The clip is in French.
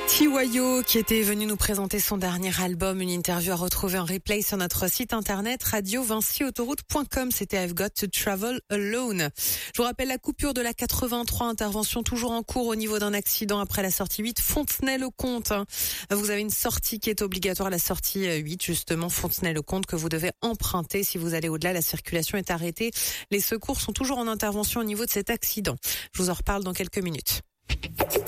Tiwayo qui était venu nous présenter son dernier album, une interview à retrouver en replay sur notre site internet radio-vincyautoroute.com. C'était I've Got to Travel Alone. Je vous rappelle la coupure de la 83, intervention toujours en cours au niveau d'un accident après la sortie 8 Fontenay-le-Comte. Vous avez une sortie qui est obligatoire, la sortie 8 justement Fontenay-le-Comte que vous devez emprunter. Si vous allez au-delà, la circulation est arrêtée. Les secours sont toujours en intervention au niveau de cet accident. Je vous en reparle dans quelques minutes.